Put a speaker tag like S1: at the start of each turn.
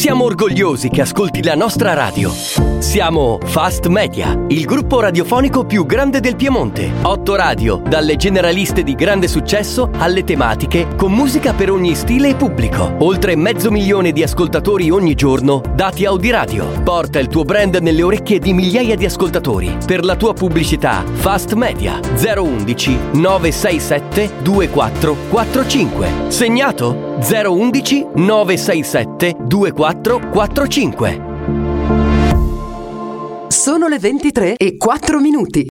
S1: Siamo orgogliosi che ascolti la nostra radio. Siamo Fast Media, il gruppo radiofonico più grande del Piemonte. 8 radio, dalle generaliste di grande successo alle tematiche, con musica per ogni stile e pubblico. Oltre 500.000 di ascoltatori ogni giorno, dati Audiradio. Porta il tuo brand nelle orecchie di migliaia di ascoltatori. Per la tua pubblicità, Fast Media 011 967 2445. Segnato? 011 967 2445.
S2: Sono le 23:04.